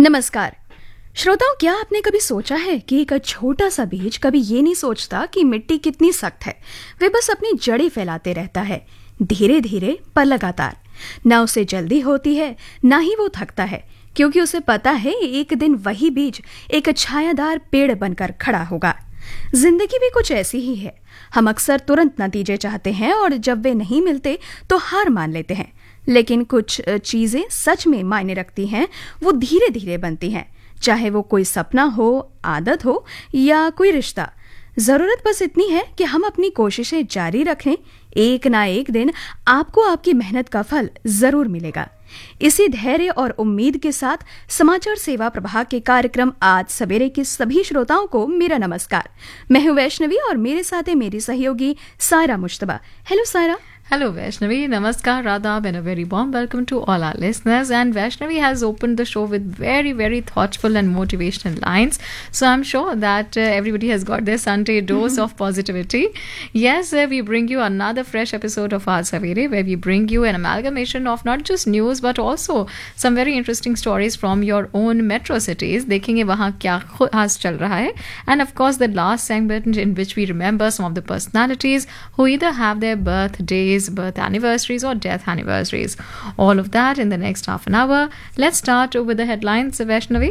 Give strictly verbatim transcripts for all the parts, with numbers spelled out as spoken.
नमस्कार श्रोताओं, क्या आपने कभी सोचा है कि एक छोटा सा बीज कभी ये नहीं सोचता कि मिट्टी कितनी सख्त है। वे बस अपनी जड़ें फैलाते रहता है, धीरे धीरे पर लगातार। ना उसे जल्दी होती है, ना ही वो थकता है, क्योंकि उसे पता है एक दिन वही बीज एक छायादार पेड़ बनकर खड़ा होगा। जिंदगी भी कुछ ऐसी ही है। हम अक्सर तुरंत नतीजे चाहते हैं और जब वे नहीं मिलते तो हार मान लेते हैं। लेकिन कुछ चीजें सच में मायने रखती हैं, वो धीरे धीरे बनती हैं, चाहे वो कोई सपना हो, आदत हो या कोई रिश्ता। जरूरत बस इतनी है कि हम अपनी कोशिशें जारी रखें। एक ना एक दिन आपको आपकी मेहनत का फल जरूर मिलेगा। इसी धैर्य और उम्मीद के साथ समाचार सेवा प्रभाग के कार्यक्रम आज सवेरे के सभी श्रोताओं को मेरा नमस्कार। मैं हूं वैष्णवी और मेरे साथ है मेरी सहयोगी Saira Mushtaba. Hello Saira. Hello Vaishnavi, Namaskar, Radab and a very warm welcome to all our listeners. And Vaishnavi has opened the show with very, very thoughtful and motivational lines. So I'm sure that uh, everybody has got their Sunday dose of positivity. Yes, uh, we bring you another fresh episode of Aaj Savere, where we bring you an amalgamation of not just news but also some very interesting stories from your own metro cities. देखेंगे वहाँ क्या खास चल रहा है. And of course the last segment in which we remember some of the personalities who either have their birthdays, birth anniversaries or death anniversaries. All of that in the next half an hour. Let's start with the headlines, Vaishnavi.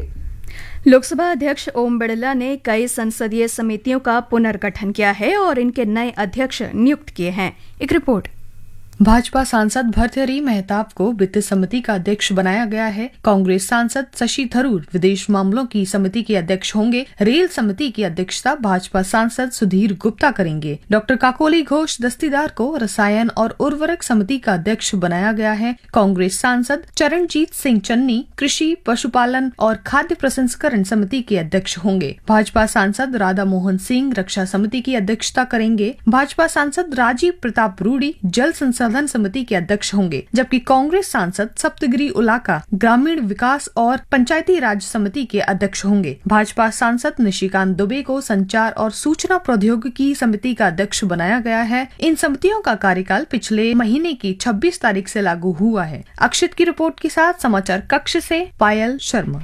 Lok Sabha अध्यक्ष ओम बिरला ने कई संसदीय समितियों का पुनर्गठन किया है और इनके नए अध्यक्ष नियुक्त किए हैं। एक रिपोर्ट। भाजपा सांसद भर्तृहरि मेहताब को वित्त समिति का अध्यक्ष बनाया गया है। कांग्रेस सांसद शशि थरूर विदेश मामलों की समिति के अध्यक्ष होंगे। रेल समिति की अध्यक्षता भाजपा सांसद सुधीर गुप्ता करेंगे। डॉक्टर काकोली घोष दस्तीदार को रसायन और उर्वरक समिति का अध्यक्ष बनाया गया है। कांग्रेस सांसद चरणजीत सिंह चन्नी कृषि, पशुपालन और खाद्य प्रसंस्करण समिति के अध्यक्ष होंगे। भाजपा सांसद राधा मोहन सिंह रक्षा समिति की अध्यक्षता करेंगे। भाजपा सांसद राजीव प्रताप रूडी जल संसाधन सदन समिति के अध्यक्ष होंगे, जबकि कांग्रेस सांसद सप्तगिरी उलाका ग्रामीण विकास और पंचायती राज समिति के अध्यक्ष होंगे। भाजपा सांसद निशिकांत दुबे को संचार और सूचना प्रौद्योगिकी समिति का अध्यक्ष बनाया गया है। इन समितियों का कार्यकाल पिछले महीने की छब्बीस तारीख से लागू हुआ है। अक्षित की रिपोर्ट के साथ समाचार कक्ष से पायल Sharma.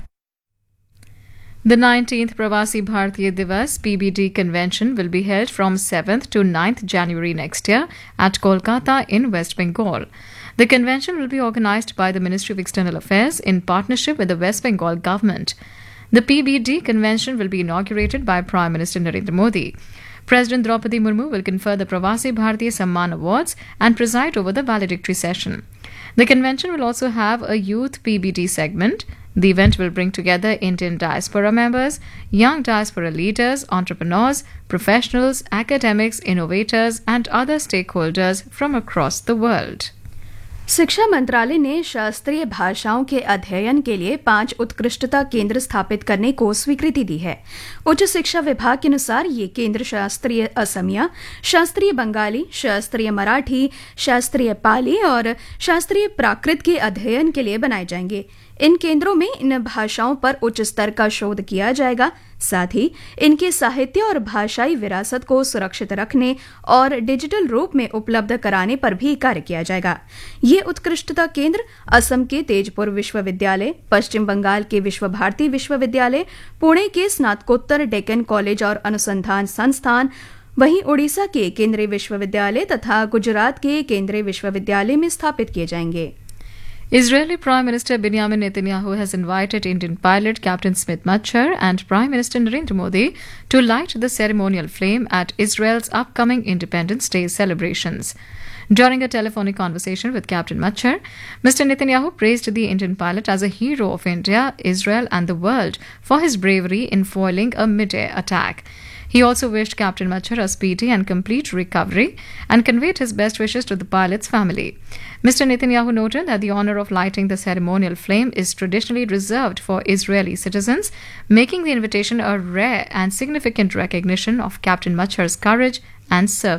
The nineteenth Pravasi Bharatiya Divas P B D convention will be held from seventh to ninth January next year at Kolkata in West Bengal. The convention will be organized by the Ministry of External Affairs in partnership with the West Bengal government. The P B D convention will be inaugurated by Prime Minister Narendra Modi. President Draupadi Murmu will confer the Pravasi Bharatiya Samman Awards and preside over the valedictory session. The convention will also have a youth P B D segment. The event will bring together Indian diaspora members, young diaspora leaders, entrepreneurs, professionals, academics, innovators, and other stakeholders from across the world. शिक्षा मंत्रालय ने शास्त्रीय भाषाओं के अध्ययन के लिए पांच उत्कृष्टता केंद्र स्थापित करने को स्वीकृति दी है। उच्च शिक्षा विभाग के अनुसार ये केंद्र शास्त्रीय असमिया, शास्त्रीय बंगाली, शास्त्रीय मराठी, शास्त्रीय पाली और शास्त्रीय प्राकृत के अध्ययन के लिए बनाए जाएंगे। इन केंद्रों में इन भाषाओं पर उच्च स्तर का शोध किया जाएगा। साथ ही इनके साहित्य और भाषाई विरासत को सुरक्षित रखने और डिजिटल रूप में उपलब्ध कराने पर भी कार्य किया जाएगा। ये उत्कृष्टता केंद्र असम के तेजपुर विश्वविद्यालय, पश्चिम बंगाल के विश्व भारती विश्वविद्यालय, पुणे के स्नातकोत्तर डेक्कन कॉलेज और अनुसंधान संस्थान, वहीं ओडिशा के केंद्रीय विश्वविद्यालय तथा गुजरात के केंद्रीय विश्वविद्यालय में स्थापित किए जाएंगे। Israeli Prime Minister Benjamin Netanyahu has invited Indian pilot Captain Smith Machar and Prime Minister Narendra Modi to light the ceremonial flame at Israel's upcoming Independence Day celebrations. During a telephonic conversation with Captain Machar, Mister Netanyahu praised the Indian pilot as a hero of India, Israel and the world for his bravery in foiling a mid-air attack. He also wished Captain Machar a speedy and complete recovery and conveyed his best wishes to the pilot's family. Mister Netanyahu noted that the honor of lighting the ceremonial flame is traditionally reserved for Israeli citizens, making the invitation a rare and significant recognition of Captain Machar's courage and service.